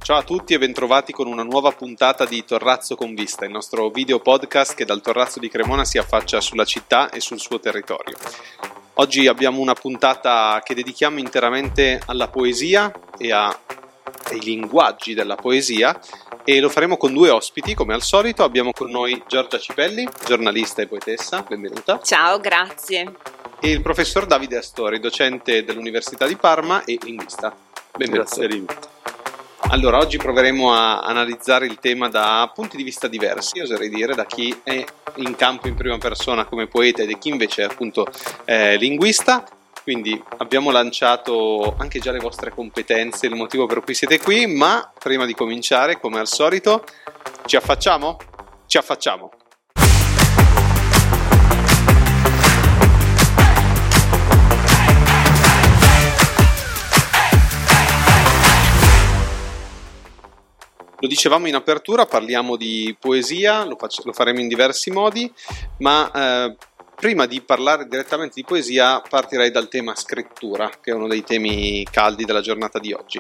Ciao a tutti e bentrovati con una nuova puntata di Torrazzo con Vista, il nostro video podcast che dal Torrazzo di Cremona si affaccia sulla città e sul suo territorio. Oggi abbiamo una puntata che dedichiamo interamente alla poesia e ai linguaggi della poesia e lo faremo con due ospiti, come al solito. Abbiamo con noi Giorgia Cipelli, giornalista e poetessa, benvenuta. Ciao, grazie. E il professor Davide Astori, docente dell'Università di Parma e linguista. Benvenuto. Grazie all'invito. Allora, oggi proveremo a analizzare il tema da punti di vista diversi, oserei dire, da chi è in campo in prima persona come poeta e da chi invece è appunto linguista. Quindi abbiamo lanciato anche già le vostre competenze, il motivo per cui siete qui, ma prima di cominciare, come al solito, ci affacciamo? Ci affacciamo! Lo dicevamo in apertura, parliamo di poesia, lo faremo in diversi modi, ma prima di parlare direttamente di poesia partirei dal tema scrittura, che è uno dei temi caldi della giornata di oggi.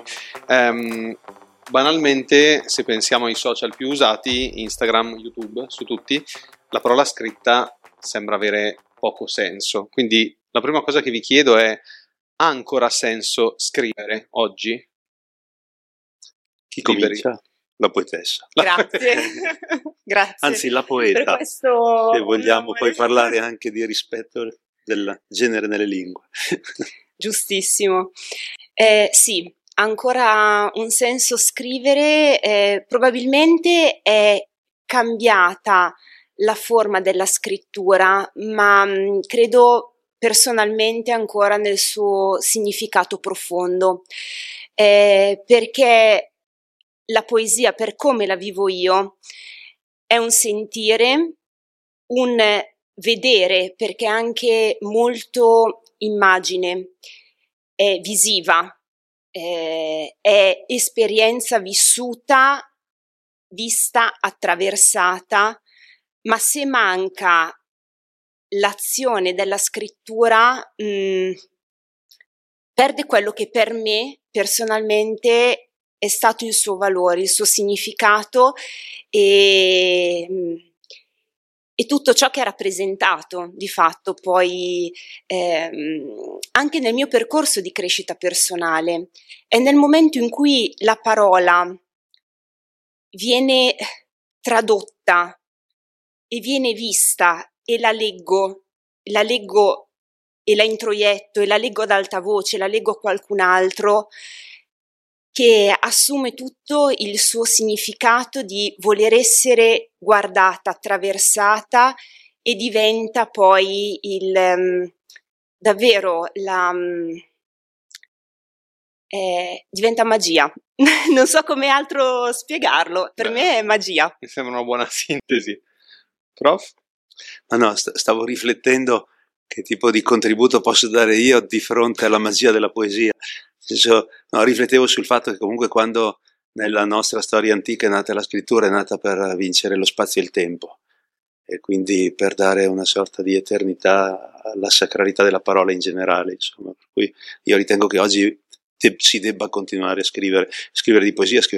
Banalmente, se pensiamo ai social più usati, Instagram, YouTube, su tutti, la parola scritta sembra avere poco senso. Quindi la prima cosa che vi chiedo è: ha ancora senso scrivere oggi? Chi comincia? La poetessa. Grazie. Grazie. Anzi, la poeta. Per questo se vogliamo poi parlare anche di rispetto del genere nelle lingue. Giustissimo. Sì, ancora un senso scrivere. Probabilmente è cambiata la forma della scrittura, ma credo personalmente ancora nel suo significato profondo. Perché la poesia, per come la vivo io, è un sentire, un vedere, perché è anche molto immagine, è visiva, è esperienza vissuta, vista, attraversata, ma se manca l'azione della scrittura, perde quello che per me personalmente è stato il suo valore, il suo significato e tutto ciò che ha rappresentato di fatto poi anche nel mio percorso di crescita personale. È nel momento in cui la parola viene tradotta e viene vista e la leggo e la introietto e la leggo ad alta voce, la leggo a qualcun altro, che assume tutto il suo significato di voler essere guardata, attraversata e diventa poi davvero diventa magia. Non so come altro spiegarlo, per me è magia. Mi sembra una buona sintesi. Prof? Ma no, stavo riflettendo che tipo di contributo posso dare io di fronte alla magia della poesia. Riflettevo sul fatto che comunque quando nella nostra storia antica è nata la scrittura, è nata per vincere lo spazio e il tempo e quindi per dare una sorta di eternità alla sacralità della parola in generale, insomma. Per cui io ritengo che oggi si debba continuare a scrivere di poesia,